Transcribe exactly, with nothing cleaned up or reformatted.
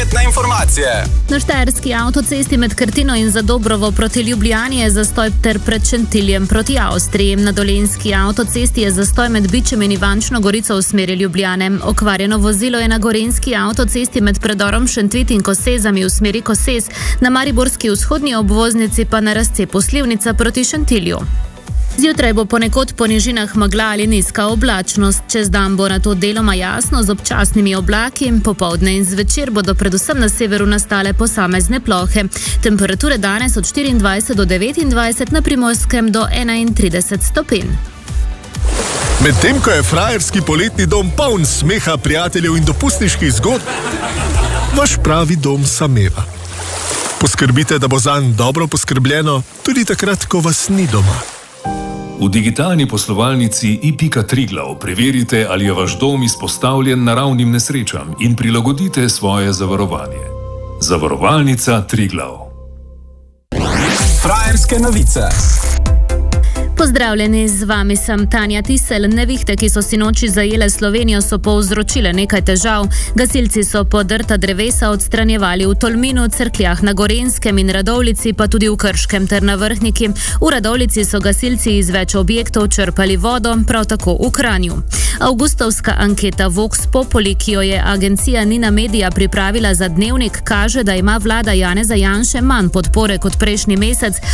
prometne informacije. Na štajerski avtocesti med Krtino in Zadobrovo proti Ljubljani je zastoj ter pred Šentiljem proti Avstriji. Na dolenjski avtocesti je zastoj med Bičem in Ivančno Gorico v smeri Ljubljane. Okvarjeno vozilo je na gorenjski avtocesti med predorom Šentvit in Kosezami v smeri Kosez, na mariborski vzhodni obvoznici pa na razcepu Slivnica proti Šentilju. Zjutraj bo ponekod po nižinah megla ali nizka oblačnost. Čez dan bo nato deloma jasno z občasnimi oblaki, popoldne in zvečer bodo predvsem na severu nastale posamezne plohe. Temperature danes od štiriindvajset do devetindvajset, na Primorskem do enaintrideset stopinj. Medtem ko je frajerski poletni dom poln smeha, prijateljev in dopustniških zgodb, vaš pravi dom sameva. Poskrbite, da bo zanj dobro poskrbljeno, tudi takrat, ko vas ni doma. V digitalni poslovalnici i pika Triglav preverite, ali je vaš dom izpostavljen naravnim nesrečam in prilagodite svoje zavarovanje. Zavarovalnica Triglav. Frajerske novice. Pozdravljeni, z vami sem Tanja Tisel. Nevihte, ki so sinoči zajele Slovenijo, so povzročile nekaj težav. Gasilci so podrta drevesa odstranjevali v Tolminu, Cerkljah na Gorenjskem in Radovljici, pa tudi v Krškem ter na Vrhniki. V Radovljici so gasilci iz več objektov črpali vodo, prav tako v Kranju. Avgustovska anketa Vox Populi, ki jo je agencija Nina Media pripravila za Dnevnik, kaže, da ima vlada Janeza Janše manj podpore kot prejšnji mesec,